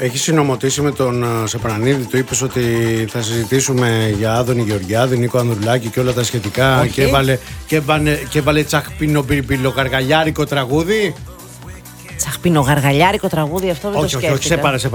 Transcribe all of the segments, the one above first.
Έχει συνομωτήσει με τον Σαπρανίδη, του είπες ότι θα συζητήσουμε για Άδωνη Γεωργιάδη, Νίκο Ανδρουλάκη και όλα τα σχετικά. Όχι. Και έβαλε τσαχπινο-μπιρμπιλογαργαλιάρικο τραγούδι. Τσαχπινογαργαλιάρικο τραγούδι, αυτό δεν το σκέφτηκα. Όχι, σε πάρε.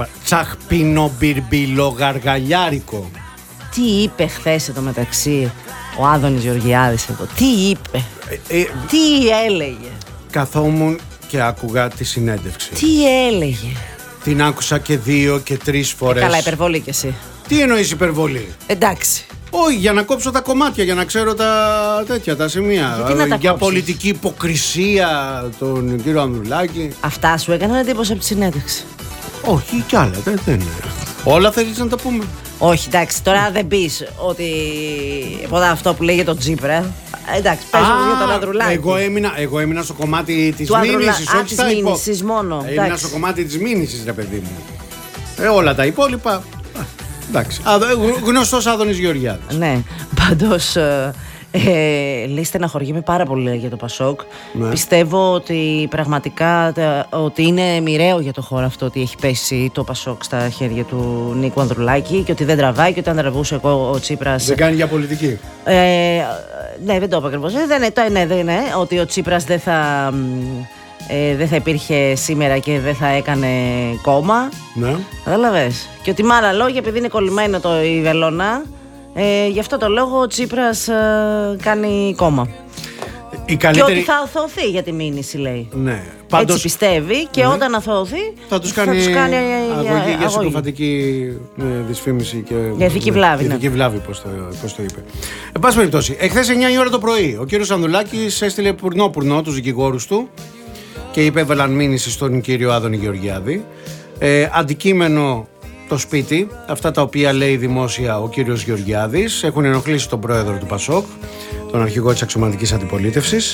Τσαχπινο-μπιρμπιλογαργαλιάρικο. Τι είπε χθες εδώ μεταξύ ο Άδωνης Γεωργιάδης εδώ? Τι είπε? Τι έλεγε? Καθόμουν και άκουγα τη συνέντευξη. Τι έλεγε? Την άκουσα και 2 και 3 φορές. Καλά, υπερβολή κι εσύ. Τι εννοείς υπερβολή? Εντάξει. Όχι, για να κόψω τα κομμάτια, για να ξέρω τα σημεία. Για πολιτική υποκρισία τον κύριο Ανδρουλάκη. Αυτά σου έκαναν εντύπωση από τη συνέντευξη? Όχι, κι άλλα. Δεν είναι. Όλα θέλεις να τα πούμε. Όχι, εντάξει, τώρα δεν πεις ότι αυτό που λέει για τον Τσίπρα. Εντάξει, πες για τον Ανδρουλάκη. Εγώ έμεινα στο κομμάτι της μήνυσης, όχι της μήνυσης μόνο. Έμεινα στο κομμάτι της μήνυσης, ρε παιδί μου. Όλα τα υπόλοιπα. Εντάξει. Γνωστός Άδωνης Γεωργιάδης. Ναι, πάντως λέει στεναχωριέμαι πάρα πολύ για το Πασόκ. Ναι. Πιστεύω ότι πραγματικά ότι είναι μοιραίο για το χώρο αυτό ότι έχει πέσει το Πασόκ στα χέρια του Νίκου Ανδρουλάκη και ότι δεν τραβάει και ότι αν τραβούσε ο Τσίπρας. Δεν κάνει για πολιτική. Ναι, δεν το είπα ακριβώς. Ναι, ότι ο Τσίπρας δεν θα υπήρχε σήμερα και δεν θα έκανε κόμμα. Ναι. Κατάλαβες. Και ότι με άλλα λόγια, επειδή είναι κολλημένο η βελόνα, γι' αυτό το λόγο ο Τσίπρας κάνει κόμμα. Και ότι θα αθωωωθεί για τη μήνυση, λέει. Ναι. Πάντως, έτσι πιστεύει και όταν αθωωωθεί θα τους κάνει αγωγή για συκοφαντική δυσφήμιση και ηθική βλάβη. Ηθική βλάβη, πώς το είπε. Εν πάση περιπτώσει, εχθές 9 η ώρα το πρωί ο κύριος Ανδρουλάκης έστειλε πουρνό τους δικηγόρους του και υπέβαλαν μήνυση στον κύριο Άδωνη Γεωργιάδη. Αντικείμενο το σπίτι, αυτά τα οποία λέει δημόσια ο κύριος Γεωργιάδης, έχουν ενοχλήσει τον πρόεδρο του Πασόκ, τον αρχηγό της αξιωματικής αντιπολίτευσης.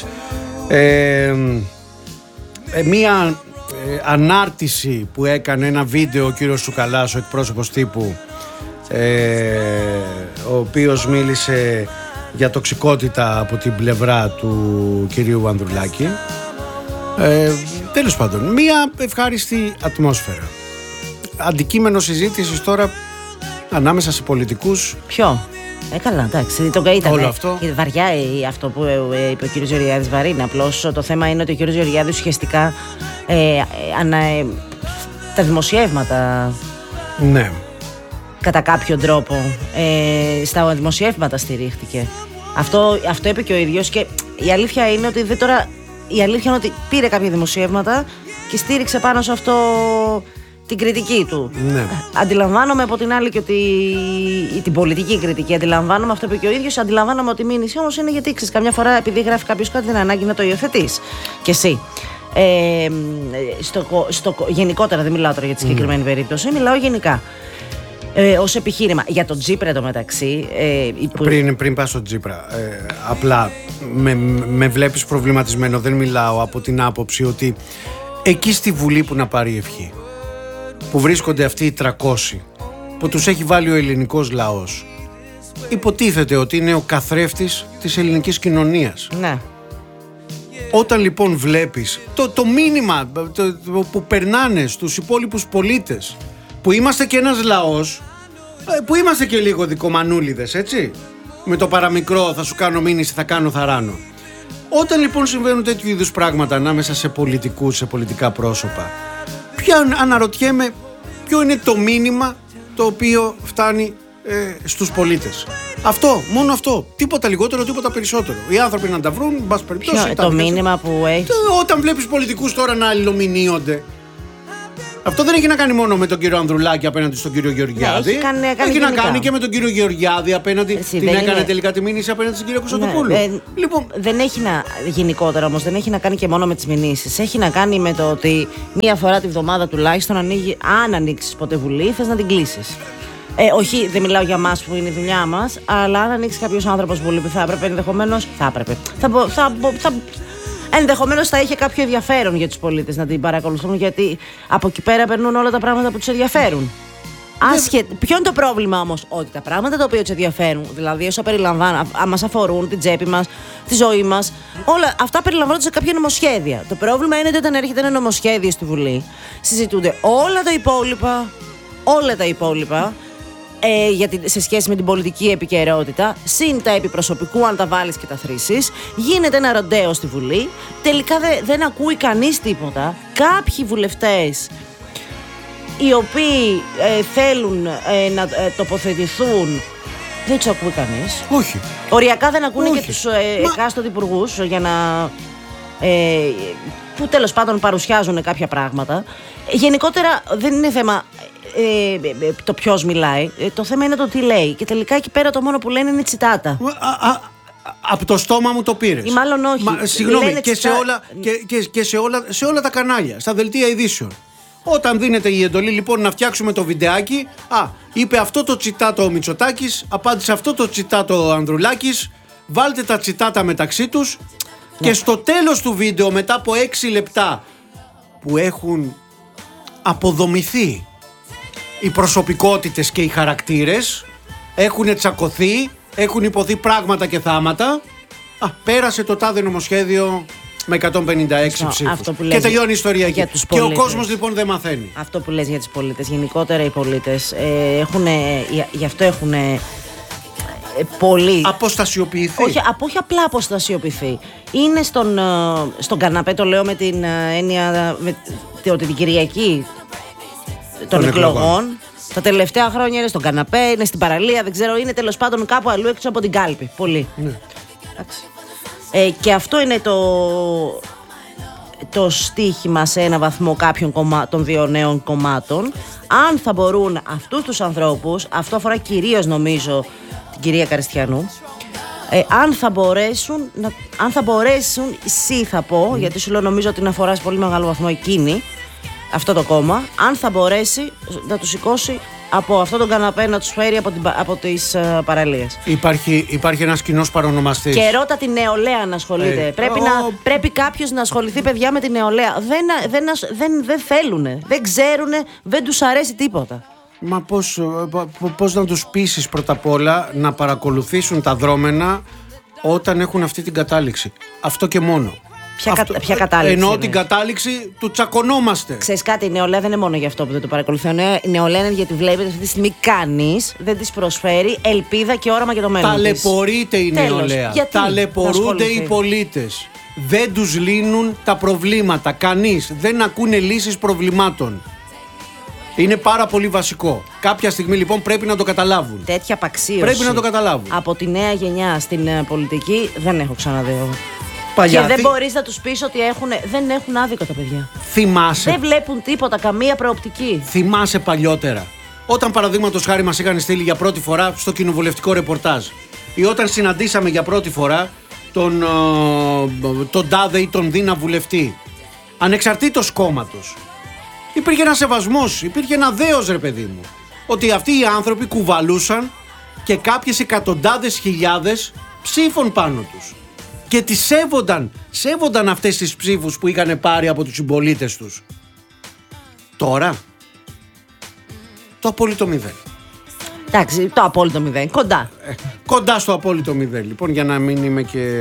Μία ανάρτηση που έκανε, ένα βίντεο ο κύριος Σουκαλάς, ο εκπρόσωπος τύπου, ο οποίος μίλησε για τοξικότητα από την πλευρά του κυρίου Ανδρουλάκη. Τέλος πάντων, μία ευχάριστη ατμόσφαιρα. Αντικείμενο συζήτησης τώρα ανάμεσα σε πολιτικούς. Ποιο? Καλά, εντάξει, τον ήταν. Όλο αυτό. Βαριά αυτό που είπε ο κύριος Γεωργιάδης, βαρύνει. Απλώς το θέμα είναι ότι ο κύριος Γεωργιάδης ουσιαστικά τα δημοσιεύματα. Ναι. Κατά κάποιο τρόπο στα δημοσιεύματα στηρίχτηκε. Αυτό είπε και ο ίδιος και η αλήθεια είναι ότι η αλήθεια είναι ότι πήρε κάποια δημοσιεύματα και στήριξε πάνω σε αυτό την κριτική του. Ναι. Αντιλαμβάνομαι από την άλλη και ότι την πολιτική κριτική αντιλαμβάνομαι, αυτό είπε και ο ίδιος. Αντιλαμβάνομαι ότι η μήνυση όμως είναι γιατί ξέρεις, καμιά φορά επειδή γράφει κάποιος κάτι δεν είναι ανάγκη να το υιοθετείς. Και εσύ. Γενικότερα, δεν μιλάω τώρα για τη συγκεκριμένη περίπτωση, μιλάω γενικά. Ως επιχείρημα. Για τον Τσίπρα εντωμεταξύ. Πριν πας στον Τσίπρα, απλά με βλέπεις προβληματισμένο. Δεν μιλάω από την άποψη ότι εκεί στη Βουλή που να πάρει ευχή, που βρίσκονται αυτοί οι 300 που τους έχει βάλει ο ελληνικός λαός, υποτίθεται ότι είναι ο καθρέφτης της ελληνικής κοινωνίας. Ναι. Όταν λοιπόν βλέπεις το μήνυμα που περνάνε στους υπόλοιπους πολίτες, που είμαστε και ένας λαός, που είμαστε και λίγο δικομανούλιδες, έτσι, με το παραμικρό θα σου κάνω μήνυση, θα κάνω θαράνω. Όταν λοιπόν συμβαίνουν τέτοιου είδους πράγματα ανάμεσα σε πολιτικούς, σε πολιτικά πρόσωπα, αναρωτιέμαι ποιο είναι το μήνυμα το οποίο φτάνει στους πολίτες. Αυτό, μόνο αυτό. Τίποτα λιγότερο, τίποτα περισσότερο. Οι άνθρωποι να τα βρουν, μπας περιπτώσει. Το μήνυμα που έχει. Όταν βλέπεις πολιτικούς τώρα να αλληλομηνύονται, αυτό δεν έχει να κάνει μόνο με τον κύριο Ανδρουλάκη απέναντι στον κύριο Γεωργιάδη. Έχει να κάνει και με τον κύριο Γεωργιάδη απέναντι. Την έκανε τελικά τη μήνυση απέναντι στην κυρία Κωνσταντοπούλου. Λοιπόν, δεν έχει να. Γενικότερα όμως δεν έχει να κάνει και μόνο με τις μηνύσεις. Έχει να κάνει με το ότι μία φορά τη βδομάδα τουλάχιστον αν ανοίξεις ποτέ Βουλή, θες να την κλείσεις. Όχι, δεν μιλάω για εμάς που είναι η δουλειά μας, αλλά αν ανοίξει κάποιος άνθρωπος Βουλή που θα έπρεπε ενδεχομένως. Ενδεχομένως θα είχε κάποιο ενδιαφέρον για τους πολίτες να την παρακολουθούν, γιατί από εκεί πέρα περνούν όλα τα πράγματα που τους ενδιαφέρουν. Ποιο είναι το πρόβλημα όμως? Ότι τα πράγματα τα οποία τους ενδιαφέρουν, δηλαδή όσα περιλαμβάνουν, μας αφορούν την τσέπη μας, τη ζωή μας, όλα αυτά περιλαμβάνονται σε κάποια νομοσχέδια. Το πρόβλημα είναι ότι όταν έρχεται ένα νομοσχέδιο στη Βουλή, συζητούνται όλα τα υπόλοιπα όλα τα υπόλοιπα. Σε σχέση με την πολιτική επικαιρότητα, συν τα επιπροσωπικού, αν τα βάλεις και τα θρήσεις, γίνεται ένα ροντέο στη Βουλή. Τελικά δεν ακούει κανείς τίποτα. Κάποιοι βουλευτές οι οποίοι θέλουν να τοποθετηθούν, δεν τους ακούει κανείς. Όχι. Οριακά δεν ακούνε και τους εκάστοτε υπουργούς για να... που τέλος πάντων παρουσιάζουν κάποια πράγματα. Γενικότερα δεν είναι θέμα το ποιος μιλάει, το θέμα είναι το τι λέει. Και τελικά εκεί πέρα το μόνο που λένε είναι τσιτάτα. Από το στόμα μου το πήρες. Ή μάλλον όχι. Συγγνώμη, και σε όλα τα κανάλια, στα δελτία ειδήσεων. Όταν δίνεται η εντολή λοιπόν να φτιάξουμε το βιντεάκι, είπε αυτό το τσιτάτο ο Μητσοτάκης, απάντησε αυτό το τσιτάτο ο Ανδρουλάκης, βάλτε τα τσιτάτα μεταξύ τους και στο τέλος του βίντεο, μετά από 6 λεπτά που έχουν αποδομηθεί οι προσωπικότητες και οι χαρακτήρες, έχουν τσακωθεί, έχουν υποθεί πράγματα και θάματα, πέρασε το τάδε νομοσχέδιο με 156 ψήφους. Και τελειώνει η ιστορία εκεί. Και ο κόσμος λοιπόν δεν μαθαίνει. Αυτό που λες για τις πολίτες, γενικότερα οι πολίτες γι' αυτό έχουν πολύ αποστασιοποιηθεί. Όχι απλά αποστασιοποιηθεί. Είναι στον καναπέ, το λέω με την έννοια ότι την Κυριακή των εκλογών. Τα τελευταία χρόνια είναι στον καναπέ, είναι στην παραλία, δεν ξέρω, είναι τέλος πάντων κάπου αλλού έξω από την κάλπη. Πολύ. Ναι. Και αυτό είναι το στίχημα σε ένα βαθμό κάποιων των δύο νέων κομμάτων. Αν θα μπορούν αυτούς τους ανθρώπους, αυτό αφορά κυρίως νομίζω την κυρία Καριστιανού, αν θα μπορέσουν, εσύ θα πω, γιατί σου λέω νομίζω ότι να αφορά σε πολύ μεγάλο βαθμό εκείνη, αυτό το κόμμα, αν θα μπορέσει να τους σηκώσει από αυτόν τον καναπέ, να τους φέρει από τις παραλίες. Υπάρχει ένας κοινός παρονομαστής. Και ρώτα την νεολαία να ασχολείται. Πρέπει κάποιος να ασχοληθεί, παιδιά, με την νεολαία. Δεν θέλουνε, δεν ξέρουνε, δεν τους αρέσει τίποτα. Μα πώς να τους πείσεις πρώτα απ' όλα να παρακολουθήσουν τα δρόμενα όταν έχουν αυτή την κατάληξη? Αυτό και μόνο. Ποια κατάληξη? Εννοώ την κατάληξη του τσακωνόμαστε. Ξέρεις κάτι, η νεολαία δεν είναι μόνο για αυτό που δεν το παρακολουθεί. Η νεολαία είναι γιατί βλέπετε αυτή τη στιγμή κανείς δεν της προσφέρει ελπίδα και όραμα για το μέλλον. Ταλαιπωρείται η νεολαία. Ταλαιπωρούνται οι πολίτες. Δεν τους λύνουν τα προβλήματα. Κανείς δεν ακούνε λύσεις προβλημάτων. Είναι πάρα πολύ βασικό. Κάποια στιγμή λοιπόν πρέπει να το καταλάβουν. Τέτοια απαξίωση πρέπει να το καταλάβουν. Από τη νέα γενιά στην πολιτική δεν έχω ξαναδεί. Και δεν μπορείς να τους πεις ότι δεν έχουν άδικο τα παιδιά. Θυμάσαι. Δεν βλέπουν τίποτα, καμία προοπτική. Θυμάσαι παλιότερα, όταν παραδείγματος χάρη μας είχαν στείλει για πρώτη φορά στο κοινοβουλευτικό ρεπορτάζ, ή όταν συναντήσαμε για πρώτη φορά τον τάδε ή τον δίνα βουλευτή, ανεξαρτήτως κόμματος, υπήρχε ένα σεβασμός, υπήρχε ένα δέος, ρε παιδί μου, ότι αυτοί οι άνθρωποι κουβαλούσαν και κάποιες εκατοντάδες χιλιάδες ψήφων πάνω τους. Και τις σέβονταν αυτές τις ψήφους που είχαν πάρει από τους συμπολίτες τους. Τώρα το απόλυτο μηδέν. Εντάξει, το απόλυτο μηδέν, κοντά. Κοντά στο απόλυτο μηδέν, λοιπόν, για να μην είμαι και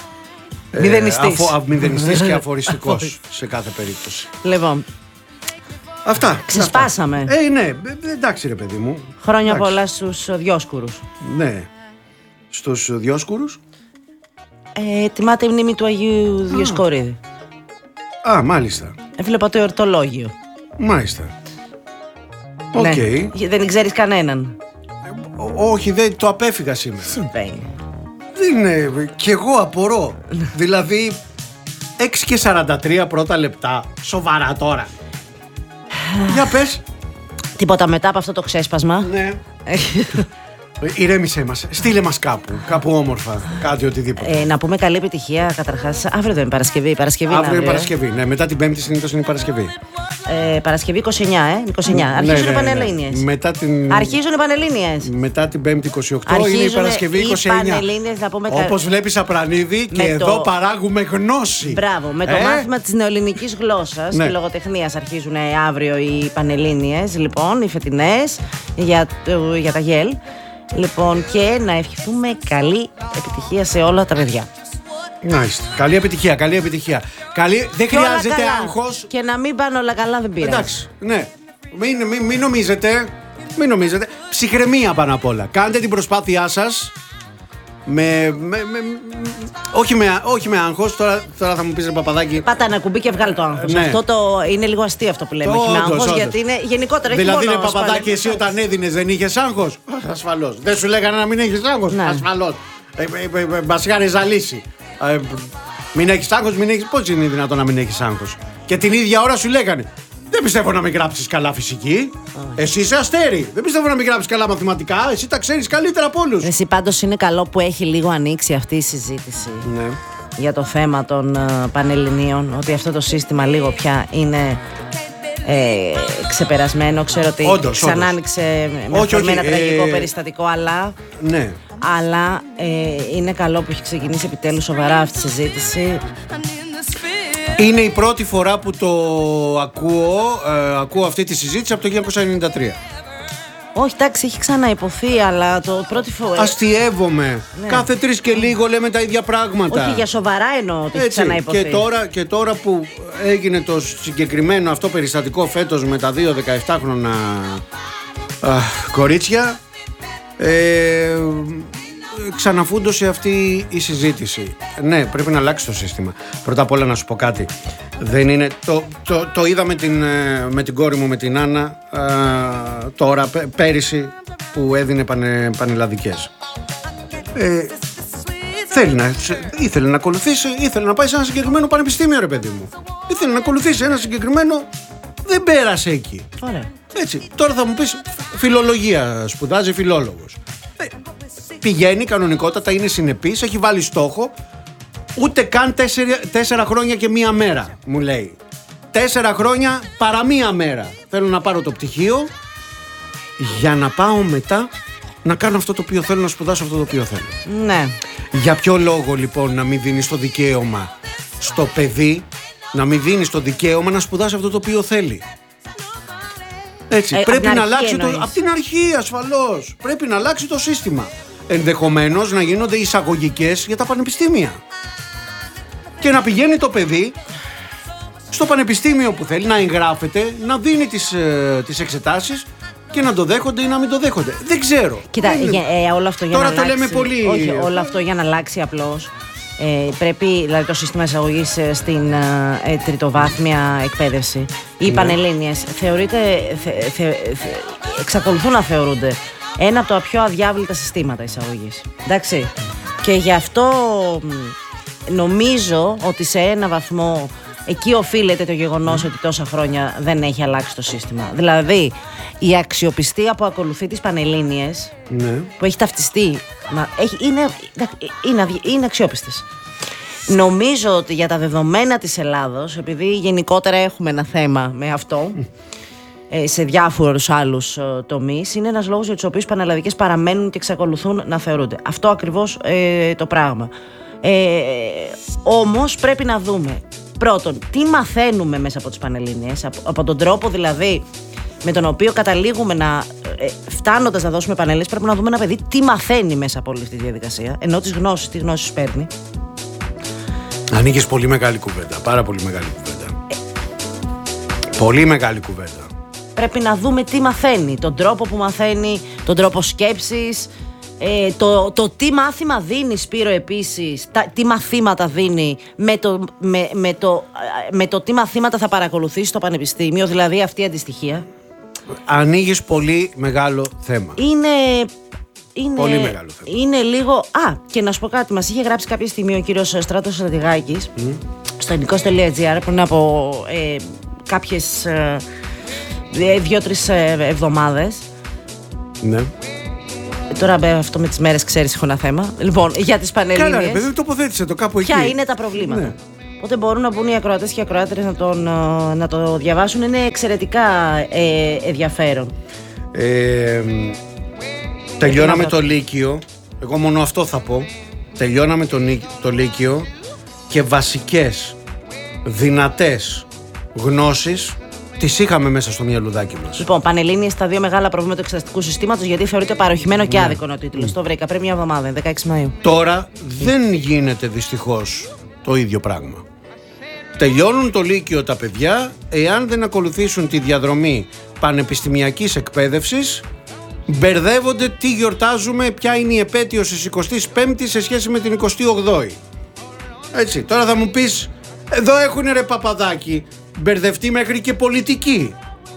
μηδενιστής και αφοριστικός σε κάθε περίπτωση. Λοιπόν, αυτά. ξεσπάσαμε. Ναι, εντάξει ρε παιδί μου. Χρόνια πολλά στους Διόσκουρους. Ναι, στους Διόσκουρους. Τιμάται η μνήμη του Αγίου Διοσκορίδη. Μάλιστα. Έβλεπα το εορτολόγιο. Μάλιστα. Ναι. Δεν ξέρεις κανέναν? Όχι, δεν το απέφυγα σήμερα. Συμβαίνει. Δεν είναι, κι εγώ απορώ. Δηλαδή 6:43 πρώτα λεπτά. Σοβαρά τώρα? Για πες. Τίποτα μετά από αυτό το ξέσπασμα. Ναι. Ηρέμησέ μας, στείλε μας κάπου όμορφα, κάτι οτιδήποτε. Να πούμε καλή επιτυχία καταρχάς. Αύριο δεν είναι Παρασκευή. Αύριο είναι Παρασκευή, ναι, μετά την Πέμπτη συνήθως είναι Παρασκευή. Παρασκευή 29, 29. Αρχίζουν οι Πανελλήνιες. Αρχίζουν οι Πανελλήνιες. Μετά την Πέμπτη 28 είναι η Παρασκευή 29. Όπως βλέπεις, Απρανίδη, και εδώ παράγουμε γνώση. Μπράβο, με το μάθημα της νεοελληνικής γλώσσας και λογοτεχνίας αρχίζουν αύριο οι Πανελλήνιες, λοιπόν, οι φετινές για τα ΓΕΛ. Λοιπόν, και να ευχηθούμε καλή επιτυχία σε όλα τα παιδιά. Καλή επιτυχία, καλή επιτυχία. Δεν χρειάζεται άγχος. Και να μην πάνε όλα καλά, δεν πειράζει. Εντάξει, ναι. Μην νομίζετε. Ψυχραιμία πάνω απ' όλα. Κάντε την προσπάθειά σας. Όχι με άγχος. Τώρα θα μου πεις, ρε Παπαδάκη. Πάτα ένα κουμπί και βγάλει το άγχος. Ναι. Αυτό είναι λίγο αστείο αυτό που λέμε. Όχι με άγχος, γιατί είναι γενικότερα. Δηλαδή, ρε Παπαδάκη, εσύ όταν έδινες δεν είχες άγχος? Ασφαλώς. Δεν σου λέγανε να μην έχεις άγχος? Ναι. Ασφαλώς. Μας είχαν ζαλίσει. Μην έχεις άγχος, πώς είναι δυνατόν να μην έχεις άγχος? Και την ίδια ώρα σου λέγανε, δεν πιστεύω να μην γράψεις καλά φυσική. Εσύ είσαι αστέρι. Δεν πιστεύω να μην γράψεις καλά μαθηματικά. Εσύ τα ξέρεις καλύτερα από όλους. Εσύ πάντως είναι καλό που έχει λίγο ανοίξει αυτή η συζήτηση. Ναι. Για το θέμα των Πανελληνίων. Ότι αυτό το σύστημα λίγο πια είναι ξεπερασμένο. Ξέρω ότι ξανά άνοιξε με ένα τραγικό περιστατικό, αλλά. Ναι. Αλλά είναι καλό που έχει ξεκινήσει επιτέλους σοβαρά αυτή η συζήτηση. Είναι η πρώτη φορά που το ακούω αυτή τη συζήτηση από το 1993. Όχι, εντάξει, έχει ξαναϋποθεί, αλλά το πρώτη φορά. Αστιεύομαι. Ναι. Κάθε 3 και λίγο λέμε τα ίδια πράγματα. Όχι, για σοβαρά εννοώ ότι έχει ξαναϋποθεί. Και τώρα που έγινε το συγκεκριμένο αυτό περιστατικό φέτος με τα 2 17χρονα κορίτσια, ξαναφούντωσε αυτή η συζήτηση. Ναι, πρέπει να αλλάξει το σύστημα. Πρώτα απ' όλα να σου πω κάτι. Δεν είναι, το είδα με την κόρη μου, με την Άννα, τώρα, πέρυσι, που έδινε πανελλαδικές. Ήθελε να ακολουθήσει, ήθελε να πάει σε ένα συγκεκριμένο πανεπιστήμιο, ρε παιδί μου. Ήθελε να ακολουθήσει ένα συγκεκριμένο, δεν πέρασε εκεί. Ωραία. Έτσι, τώρα θα μου πεις, φιλολογία σπουδάζει, φιλόλογος. Πηγαίνει κανονικότατα, είναι συνεπής, έχει βάλει στόχο. Ούτε καν 4 χρόνια και 1 μέρα, μου λέει. 4 χρόνια παρά 1 μέρα. Θέλω να πάρω το πτυχίο για να πάω μετά να κάνω αυτό το οποίο θέλω, να σπουδάσω αυτό το οποίο θέλω. Ναι. Για ποιο λόγο λοιπόν να μην δίνεις το δικαίωμα στο παιδί, να μην δίνεις το δικαίωμα να σπουδάσει αυτό το οποίο θέλει? Έτσι, πρέπει να αλλάξει από την αρχή, ασφαλώς. Πρέπει να αλλάξει το σύστημα. Ενδεχομένως να γίνονται εισαγωγικές για τα πανεπιστήμια. Και να πηγαίνει το παιδί στο πανεπιστήμιο που θέλει, να εγγράφεται, να δίνει τις εξετάσεις και να το δέχονται ή να μην το δέχονται. Δεν ξέρω. Κοίτα, όλο αυτό για τώρα να το αλλάξει. Λέμε πολύ. Όχι, όλο αυτό για να αλλάξει απλώς. Πρέπει, δηλαδή, το σύστημα εισαγωγής στην τριτοβάθμια εκπαίδευση. Οι Πανελλήνιες εξακολουθούν να θεωρούνται ένα από τα πιο αδιάβλητα συστήματα εισαγωγής. Εντάξει. Και γι' αυτό νομίζω ότι σε ένα βαθμό εκεί οφείλεται το γεγονός ότι τόσα χρόνια δεν έχει αλλάξει το σύστημα. Δηλαδή, η αξιοπιστία που ακολουθεί τις Πανελλήνιες, που έχει ταυτιστεί, είναι αξιόπιστες. Νομίζω ότι για τα δεδομένα της Ελλάδος, επειδή γενικότερα έχουμε ένα θέμα με αυτό, σε διάφορους άλλους τομείς, είναι ένας λόγος για τους οποίους οι πανελλαδικές παραμένουν και εξακολουθούν να θεωρούνται. Αυτό ακριβώς το πράγμα. Όμως πρέπει να δούμε πρώτον τι μαθαίνουμε μέσα από τις Πανελλήνιες, από τον τρόπο δηλαδή με τον οποίο καταλήγουμε να, φτάνοντας να δώσουμε Πανελλήνιες, πρέπει να δούμε ένα παιδί τι μαθαίνει μέσα από όλη αυτή τη διαδικασία, ενώ τις γνώσεις, τι γνώσεις παίρνει. Ανοίγεις πολύ μεγάλη κουβέντα, πάρα πολύ μεγάλη κουβέντα. Πολύ μεγάλη κουβέντα. Πρέπει να δούμε τι μαθαίνει, τον τρόπο που μαθαίνει, τον τρόπο σκέψης, το τι μάθημα δίνει, Σπύρο, επίσης, τι μαθήματα δίνει με το τι μαθήματα θα παρακολουθήσει στο πανεπιστήμιο, δηλαδή αυτή η αντιστοιχεία. Ανοίγεις πολύ μεγάλο θέμα. Είναι πολύ μεγάλο θέμα. Είναι λίγο. Και να σου πω κάτι, μας είχε γράψει κάποια στιγμή ο κύριος Στράτος Στρατηγάκης στο ελληνικός.gr πριν από κάποιες 2-3 εβδομάδες. Ναι. Τώρα αυτό με τις μέρες, ξέρεις, έχω ένα θέμα. Λοιπόν, για τις Πανελλήνιες. Καλά, ρε παιδί, τοποθέτησε το κάπου εκεί. Ποια είναι τα προβλήματα. Ναι. Οπότε μπορούν να μπουν οι ακροατές και οι ακροάτερες να το διαβάσουν. Είναι εξαιρετικά ενδιαφέρον. Τελειώναμε το Λύκειο. Εγώ μόνο αυτό θα πω. Τελειώναμε το Λύκειο και βασικές, δυνατές γνώσεις τις είχαμε μέσα στο μυαλουδάκι μας. Λοιπόν, Πανελλήνιες, τα 2 μεγάλα προβλήματα του εξεταστικού συστήματος, γιατί θεωρείται παροχημένο και άδικο ο τίτλος. Το βρήκα πριν 1 εβδομάδα, 16 Μαΐου. Τώρα δεν γίνεται δυστυχώς το ίδιο πράγμα. τελειώνουν το Λύκειο τα παιδιά, εάν δεν ακολουθήσουν τη διαδρομή πανεπιστημιακής εκπαίδευσης, μπερδεύονται τι γιορτάζουμε, ποια είναι η επέτειος της 25ης σε σχέση με την 28η. Έτσι, τώρα θα μου πεις, εδώ έχουνε ρε Παπαδάκη, μπερδευτεί μέχρι και πολιτική.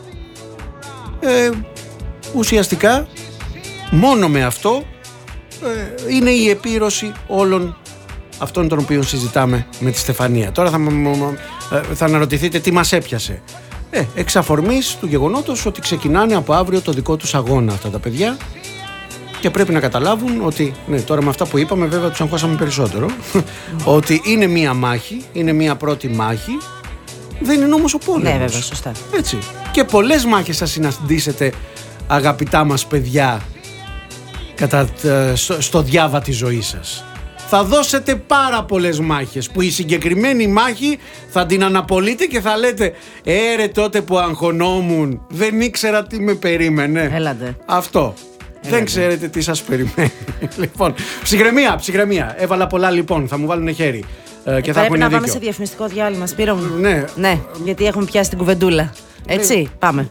Ουσιαστικά, μόνο με αυτό είναι η επίρρωση όλων αυτών των οποίων συζητάμε με τη Στεφανία. Τώρα θα αναρωτηθείτε τι μας έπιασε. Εξ αφορμής του γεγονότος ότι ξεκινάνε από αύριο το δικό τους αγώνα αυτά τα παιδιά και πρέπει να καταλάβουν ότι, ναι, τώρα με αυτά που είπαμε βέβαια τους αγχώσαμε περισσότερο, ότι είναι μία μάχη, είναι μία πρώτη μάχη, δεν είναι όμως ο πόλεμος. Ναι, βέβαια, σωστά. Έτσι. Και πολλές μάχες θα συναντήσετε, αγαπητά μας παιδιά, στο διάβα της ζωής σας. Θα δώσετε πάρα πολλές μάχες που η συγκεκριμένη μάχη θα την αναπολείτε και θα λέτε ρε τότε που αγχωνόμουν δεν ήξερα τι με περίμενε. Έλατε. Αυτό. Δεν ξέρετε τι σας περιμένει. Λοιπόν, ψυχραιμία. Έβαλα πολλά λοιπόν, θα μου βάλουν χέρι. Και πρέπει να πάμε σε διαφημιστικό διάλειμμα, Σπύρο μου. Ναι, γιατί έχουμε πιάσει την κουβεντούλα. Έτσι, πάμε.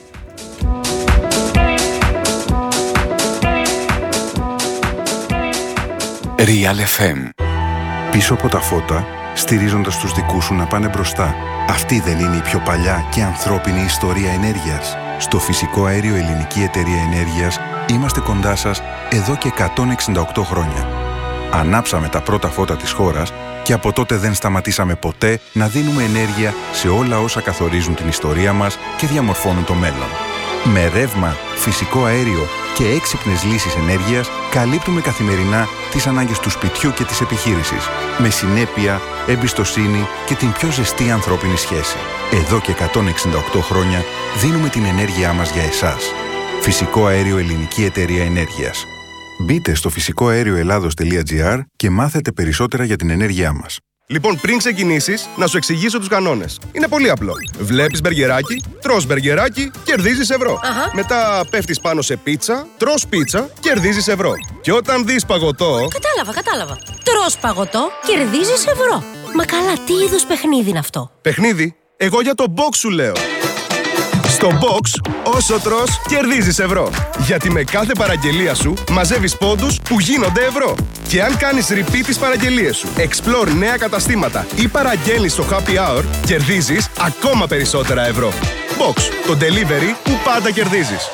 Real FM. Πίσω από τα φώτα, στηρίζοντας τους δικούς σου να πάνε μπροστά. Αυτή δεν είναι η πιο παλιά και ανθρώπινη ιστορία ενέργειας? Στο Φυσικό Αέριο Ελληνική Εταιρεία Ενέργειας είμαστε κοντά σας εδώ και 168 χρόνια. Ανάψαμε τα πρώτα φώτα της χώρας και από τότε δεν σταματήσαμε ποτέ να δίνουμε ενέργεια σε όλα όσα καθορίζουν την ιστορία μας και διαμορφώνουν το μέλλον. Με ρεύμα, φυσικό αέριο και έξυπνες λύσεις ενέργειας καλύπτουμε καθημερινά τις ανάγκες του σπιτιού και της επιχείρησης, με συνέπεια, εμπιστοσύνη και την πιο ζεστή ανθρώπινη σχέση. Εδώ και 168 χρόνια δίνουμε την ενέργειά μας για εσάς. Φυσικό Αέριο Ελληνική Εταιρεία Ενέργειας. Μπείτε στο φυσικοαέρioελλάδος.gr και μάθετε περισσότερα για την ενέργειά μας. Λοιπόν, πριν ξεκινήσεις, να σου εξηγήσω τους κανόνες. Είναι πολύ απλό. Βλέπεις μπεργκεράκι, τρως μπεργκεράκι, κερδίζεις ευρώ. Μετά πέφτεις πάνω σε πίτσα, τρως πίτσα, κερδίζεις ευρώ. Και όταν δεις παγωτό... Κατάλαβα. Τρως παγωτό, κερδίζεις ευρώ. Μα καλά, τι είδους παιχνίδι είναι αυτό? Παιχνίδι? Εγώ για το box σου λέω. Στο box, όσο τρως, κερδίζεις ευρώ. Γιατί με κάθε παραγγελία σου μαζεύεις πόντους που γίνονται ευρώ. Και αν κάνεις repeat τις παραγγελίες σου, explore νέα καταστήματα ή παραγγέλνεις στο happy hour, κερδίζεις ακόμα περισσότερα ευρώ. Box, το delivery που πάντα κερδίζεις.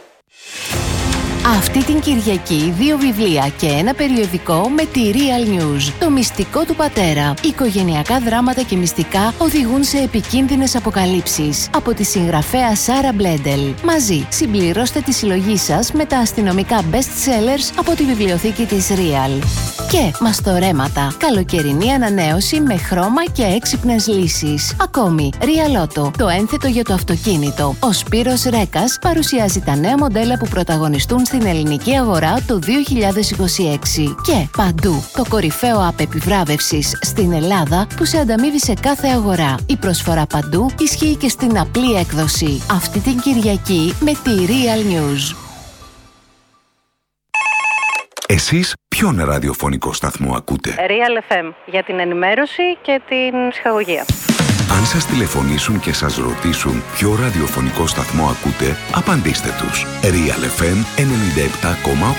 Αυτή την Κυριακή 2 βιβλία και ένα περιοδικό με τη Real News. Το μυστικό του πατέρα. Οικογενειακά δράματα και μυστικά οδηγούν σε επικίνδυνες αποκαλύψεις. Από τη συγγραφέα Σάρα Μπλέντελ. Μαζί συμπληρώστε τη συλλογή σας με τα αστυνομικά best sellers από τη βιβλιοθήκη της Real. Και μαστορέματα. Καλοκαιρινή ανανέωση με χρώμα και έξυπνες λύσεις. Ακόμη, Real Auto. Το ένθετο για το αυτοκίνητο. Ο Σπύρος Ρέκας παρουσιάζει τα νέα μοντέλα που πρωταγωνιστούν στην ελληνική αγορά το 2026. Και παντού, το κορυφαίο app επιβράβευσης στην Ελλάδα που σε ανταμείβει σε κάθε αγορά. Η προσφορά παντού ισχύει και στην απλή έκδοση. Αυτή την Κυριακή με τη Real News. Εσείς ποιον ραδιοφωνικό σταθμό ακούτε? Real FM, για την ενημέρωση και την ψυχαγωγία. Αν σας τηλεφωνήσουν και σας ρωτήσουν ποιο ραδιοφωνικό σταθμό ακούτε, απαντήστε τους. Real FM 97,8.